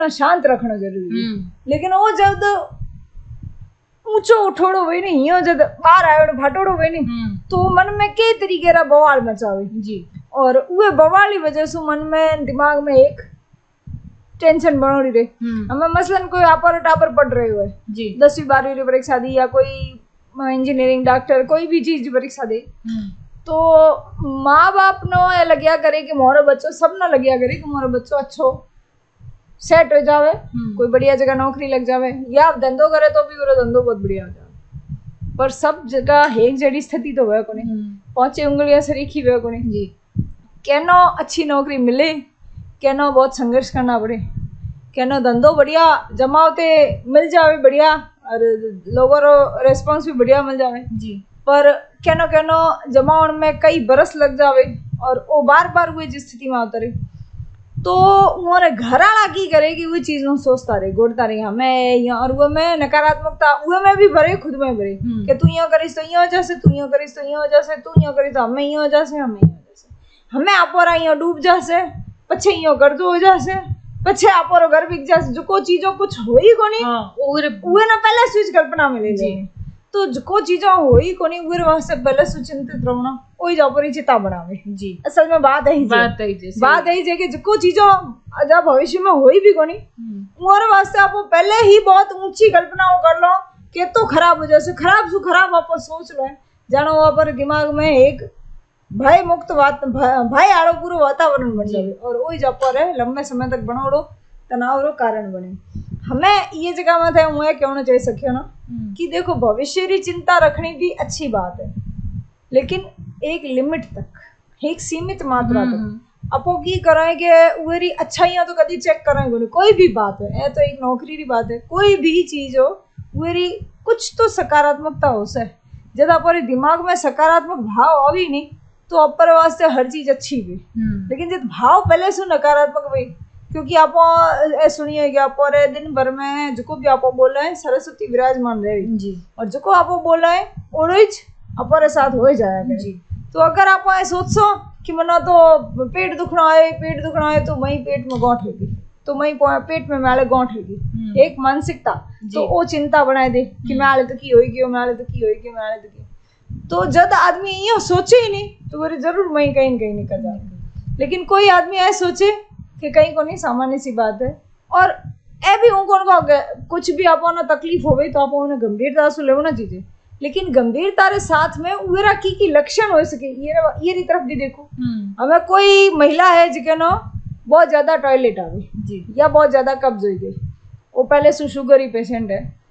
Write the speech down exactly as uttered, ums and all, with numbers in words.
शांत रखना जरूरी है। लेकिन वो जब ऊंचो उठोड़ो हुए नहीं यो जब बाहर आयो भाटोड़ो हुए नहीं तो मन में कई तरीके रा बवाल मचावे जी। और उहे बवाल की वजह से मन में दिमाग में एक टेंशन बनोड़ी रहे। हमें मसलन कोई आपर टापर पढ़ रहे हुए जी दसवीं बारहवीं की परीक्षा दी या कोई इंजीनियरिंग डॉक्टर कोई भी चीज की परीक्षा दे तो माँ बाप नो ये लग्या करे कि मोरो बच्चो सब ना लग्या करे कि मोरो बच्चो अच्छो सेट हो जावे कोई बढ़िया जगह नौकरी लग जावे या धंधो करे तो भी वो धंधो बहुत बढ़िया हो जावे। पर सब जगह एक जड़ी स्थिति तो वह कोनी पहुंचे उंगलियां से रिखी वह कोनी जी। केनो अच्छी नौकरी मिले केनो बहुत संघर्ष करना पड़े केनो धंधो बढ़िया जमावते मिल जावे बढ़िया और लोगों रो रेस्पॉन्स भी बढ़िया मिल जावे जी। पर केनो केनो जमावन में कई बरस लग जावे और वो बार बार हुए जिस स्थिति में उतरे तो मोरे घर आला की करे कि वो चीज नो सोचता रहे गोड़ता रहे हमें या और वो में नकारात्मकता वो में भी भरे खुद में भरे कि तू यो करिस तो यो जैसे तू यो करिस तो यो जैसे तू यो करिस तो हमें यो जैसे हमें यो जैसे हमें आपोरा यो डूब जासे पछे यो कर दो हो जासे पछे आपोरो घर बिक जासे जो को चीजों कुछ होई कोनी और उहे ना पहले स्विच कल्पना में ले जी। तो जो चीजों होई कोनी उहे वास्ते पहले सुचिंतित रहना ओई जो परिचिता बनावे जी। असल में बात है बात है बात है जे कि जो चीजों जब भविष्य में होई भी कोनी उहरे वास्ते आप पहले ही बहुत ऊंची कल्पनाओं कर लो कि तो खराब हो जाए खराब सु खराब आप सोच लो जानो वहां पर दिमाग में एक भय मुक्त वात भय आड़ो पूरो वातावरण बन जावे और ओई जा पर लंबे समय तक बनोड़ो तनाव रो कारण बने। हमें ये जगह में थे मुझे क्यों ना चाहिए सकियो ना कि देखो भविष्य की चिंता रखनी भी अच्छी बात है लेकिन एक लिमिट तक एक सीमित मात्रा तक अपो की करें कि उरी अच्छाइयां तो कभी चेक करेंगे कोई भी बात है ये तो एक नौकरी की बात है कोई भी चीज हो उरी कुछ तो सकारात्मकता हो से जब अपने दिमाग में सकारात्मक भाव आवी नहीं तो अपर वास्ते हर चीज अच्छी भी लेकिन जब भाव पहले से नकारात्मक हुई क्योंकि आप सुनिए कि आप दिन भर में जो भी आप बोला है सरस्वती विराजमान रहे जी और जो आप बोला है ओरिज अपने साथ हो जाएगा जी। तो अगर आप सोचो कि मना तो पेट दुखना है पेट दुखना है तो वही पेट में गांठ होगी तो वही पेट में मैले गांठ होगी एक मानसिकता तो वो चिंता बनाए दे कि मैले तो की होगी मैले तो की होगी मैले तो की तो जब आदमी ये सोचे ही नहीं तो वो जरूर वही कहीं कहीं निकल जाएगा। लेकिन कोई आदमी ऐसे सोचे कि कहीं को नहीं सामान्य सी बात है और ए भी उनको कुछ भी आप तकलीफ हो गई तो आप उन्हें गंभीरता से लेना ना चीजें लेकिन गंभीरता के साथ में उरा की की लक्षण हो सके ये ये तरफ भी देखो हमें कोई महिला है जिके नो बहुत ज्यादा टॉयलेट आवे जी या बहुत ज्यादा कब्ज हो गई वो पहले से शुगर ही पेशेंट है